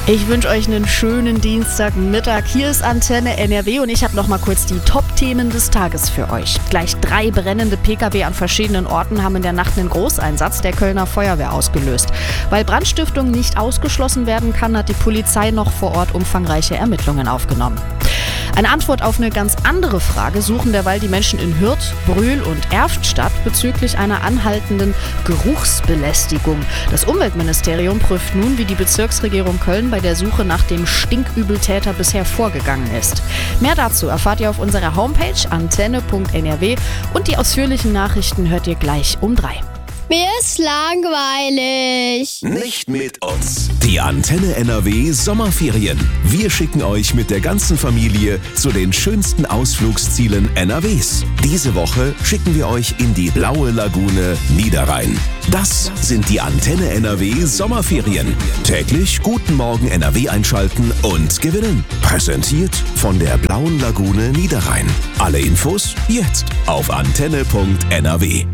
Ich wünsche euch einen schönen Dienstagmittag. Hier ist Antenne NRW und ich habe noch mal kurz die Top-Themen des Tages für euch. Gleich 3 brennende Pkw an verschiedenen Orten haben in der Nacht einen Großeinsatz der Kölner Feuerwehr ausgelöst. Weil Brandstiftung nicht ausgeschlossen werden kann, hat die Polizei noch vor Ort umfangreiche Ermittlungen aufgenommen. Eine Antwort auf eine ganz andere Frage suchen derweil die Menschen in Hürth, Brühl und Erftstadt bezüglich einer anhaltenden Geruchsbelästigung. Das Umweltministerium prüft nun, wie die Bezirksregierung Köln bei der Suche nach dem Stinkübeltäter bisher vorgegangen ist. Mehr dazu erfahrt ihr auf unserer Homepage antenne.nrw und die ausführlichen Nachrichten hört ihr gleich um 3. Mir ist langweilig. Nicht mit uns. Die Antenne NRW Sommerferien. Wir schicken euch mit der ganzen Familie zu den schönsten Ausflugszielen NRWs. Diese Woche schicken wir euch in die blaue Lagune Niederrhein. Das sind die Antenne NRW Sommerferien. Täglich Guten Morgen NRW einschalten und gewinnen. Präsentiert von der blauen Lagune Niederrhein. Alle Infos jetzt auf antenne.nrw.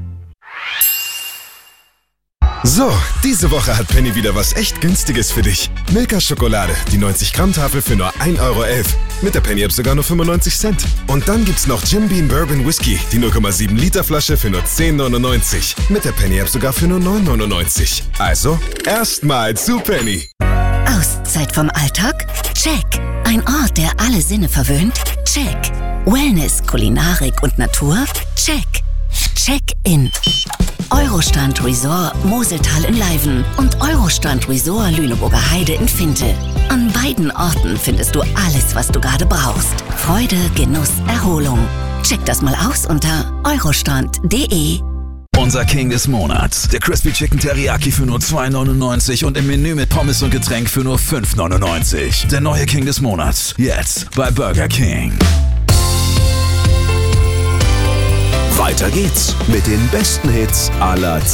So, diese Woche hat Penny wieder was echt Günstiges für dich. Milka Schokolade, die 90-Gramm-Tafel für nur 1,11 €. Mit der Penny-App sogar nur 95 Cent. Und dann gibt's noch Jim Beam Bourbon Whisky, die 0,7 Liter Flasche für nur 10,99. Mit der Penny-App sogar für nur 9,99. Also, erstmal zu Penny. Auszeit vom Alltag? Check. Ein Ort, der alle Sinne verwöhnt? Check. Wellness, Kulinarik und Natur? Check. Check-in. Eurostrand Resort Moseltal in Leiven und Eurostrand Resort Lüneburger Heide in Finte. An beiden Orten findest du alles, was du gerade brauchst. Freude, Genuss, Erholung. Check das mal aus unter eurostrand.de. Unser King des Monats. Der Crispy Chicken Teriyaki für nur 2,99 und im Menü mit Pommes und Getränk für nur 5,99. Der neue King des Monats. Jetzt bei Burger King. Weiter geht's mit den besten Hits aller Zeiten.